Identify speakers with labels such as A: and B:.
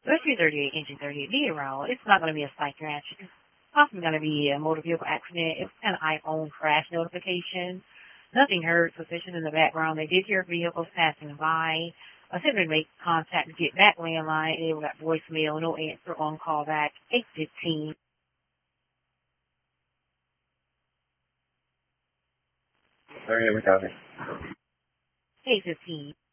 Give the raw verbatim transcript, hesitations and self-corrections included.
A: So it's three thirty-eight, engine thirty-eight, be around. It's not going to be a psych crash. It's possibly going to be a motor vehicle accident. It's kind of iPhone crash notification. Nothing heard, suspicion in the background. They did hear vehicles passing by. Attempted to make contact to get back landline. They got voicemail, no answer on call back. eight fifteen.
B: Sorry, we got it.
A: eight fifteen.